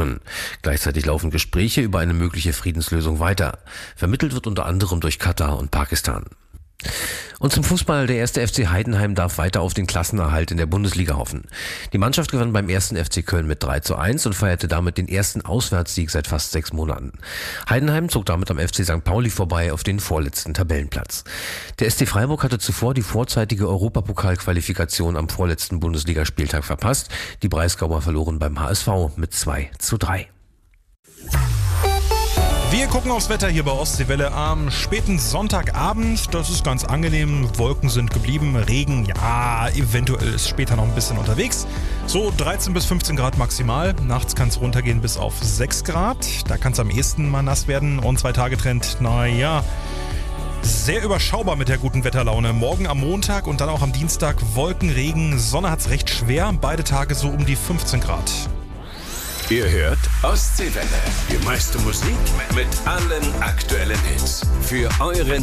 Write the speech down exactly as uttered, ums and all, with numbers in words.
führen. Gleichzeitig laufen Gespräche über eine mögliche Friedenslösung weiter. Vermittelt wird unter anderem durch Katar und Pakistan. Und zum Fußball, der erste F C Heidenheim darf weiter auf den Klassenerhalt in der Bundesliga hoffen. Die Mannschaft gewann beim ersten F C Köln mit drei zu eins und feierte damit den ersten Auswärtssieg seit fast sechs Monaten. Heidenheim zog damit am F C Sankt Pauli vorbei auf den vorletzten Tabellenplatz. Der S C Freiburg hatte zuvor die vorzeitige Europapokalqualifikation am vorletzten Bundesligaspieltag verpasst. Die Breisgauer verloren beim H S V mit zwei zu drei. Wir gucken aufs Wetter hier bei Ostseewelle am späten Sonntagabend. Das ist ganz angenehm. Wolken sind geblieben. Regen, ja, eventuell ist später noch ein bisschen unterwegs. So dreizehn bis fünfzehn Grad maximal. Nachts kann es runtergehen bis auf sechs Grad. Da kann es am ehesten mal nass werden. Und zwei Tage Trend, naja, sehr überschaubar mit der guten Wetterlaune. Morgen am Montag und dann auch am Dienstag Wolken, Regen. Sonne hat es recht schwer. Beide Tage so um die fünfzehn Grad. Ihr hört Ostseewelle. Die meiste Musik mit allen aktuellen Hits. Für euren